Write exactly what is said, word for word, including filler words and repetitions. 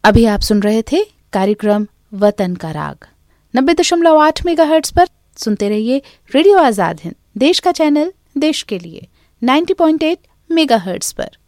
अभी आप सुन रहे थे कार्यक्रम वतन का राग नब्बे दशमलव आठ मेगाहर्ट्ज पर। सुनते रहिए रेडियो आजाद हिंद, देश का चैनल, देश के लिए, नब्बे पॉइंट आठ मेगाहर्ट्ज पर।